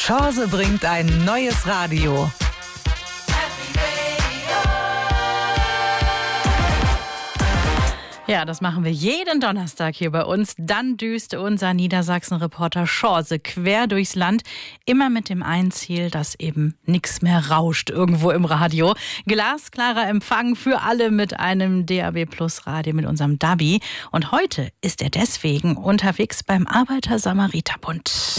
Chance bringt ein neues Radio. Ja, das machen wir jeden Donnerstag hier bei uns. Dann düst unser Niedersachsen-Reporter Chance quer durchs Land. Immer mit dem einen Ziel, dass eben nichts mehr rauscht irgendwo im Radio. Glasklarer Empfang für alle mit einem DAB Plus Radio mit unserem Dabi. Und heute ist er deswegen unterwegs beim Arbeiter-Samariter-Bund.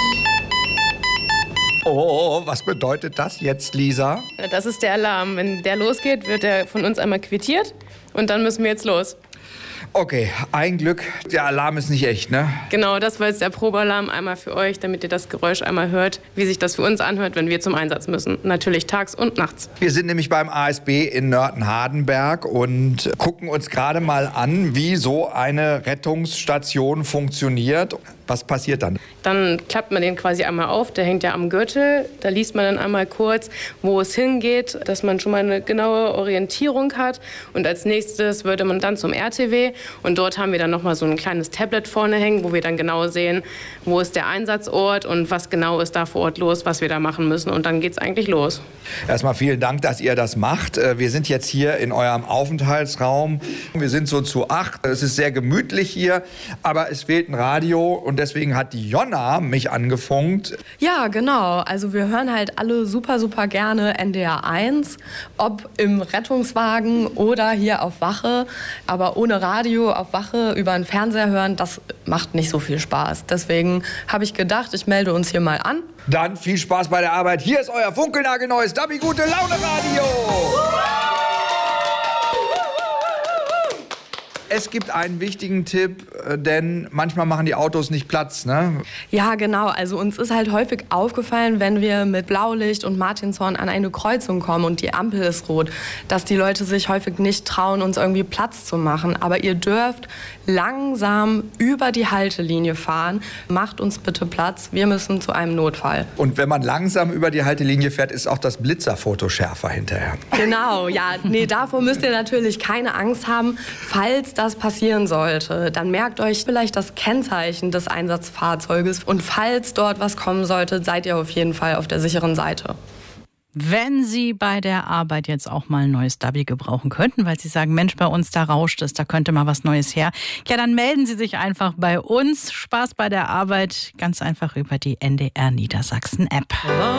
Oh, was bedeutet das jetzt, Lisa? Das ist der Alarm. Wenn der losgeht, wird er von uns einmal quittiert und dann müssen wir jetzt los. Okay, ein Glück, der Alarm ist nicht echt, ne? Genau, das war jetzt der Probealarm einmal für euch, damit ihr das Geräusch einmal hört, wie sich das für uns anhört, wenn wir zum Einsatz müssen. Natürlich tags und nachts. Wir sind nämlich beim ASB in Nörten-Hardenberg und gucken uns gerade mal an, wie so eine Rettungsstation funktioniert. Was passiert dann? Dann klappt man den quasi einmal auf, der hängt ja am Gürtel. Da liest man dann einmal kurz, wo es hingeht, dass man schon mal eine genaue Orientierung hat. Und als nächstes würde man dann zum RTW und dort haben wir dann nochmal so ein kleines Tablet vorne hängen, wo wir dann genau sehen, wo ist der Einsatzort und was genau ist da vor Ort los, was wir da machen müssen. Und dann geht's eigentlich los. Erstmal vielen Dank, dass ihr das macht. Wir sind jetzt hier in eurem Aufenthaltsraum. Wir sind so zu 8. Es ist sehr gemütlich hier, aber es fehlt ein Radio und deswegen hat die Jonna mich angefunkt. Ja, genau. Also wir hören halt alle super, super gerne NDR 1, ob im Rettungswagen oder hier auf Wache. Aber ohne Radio auf Wache über den Fernseher hören, das macht nicht so viel Spaß. Deswegen habe ich gedacht, ich melde uns hier mal an. Dann viel Spaß bei der Arbeit. Hier ist euer funkelnagelneues Dabi Gute Laune Radio. Es gibt einen wichtigen Tipp, denn manchmal machen die Autos nicht Platz, ne? Ja, genau. Also uns ist halt häufig aufgefallen, wenn wir mit Blaulicht und Martinshorn an eine Kreuzung kommen und die Ampel ist rot, dass die Leute sich häufig nicht trauen, uns irgendwie Platz zu machen. Aber ihr dürft langsam über die Haltelinie fahren. Macht uns bitte Platz. Wir müssen zu einem Notfall. Und wenn man langsam über die Haltelinie fährt, ist auch das Blitzerfoto schärfer hinterher. Genau, ja. Nee, davor müsst ihr natürlich keine Angst haben, falls das passieren sollte, dann merkt euch vielleicht das Kennzeichen des Einsatzfahrzeuges und falls dort was kommen sollte, seid ihr auf jeden Fall auf der sicheren Seite. Wenn Sie bei der Arbeit jetzt auch mal ein neues Dabi gebrauchen könnten, weil Sie sagen, Mensch, bei uns da rauscht es, da könnte mal was Neues her, ja, dann melden Sie sich einfach bei uns. Spaß bei der Arbeit, ganz einfach über die NDR Niedersachsen App.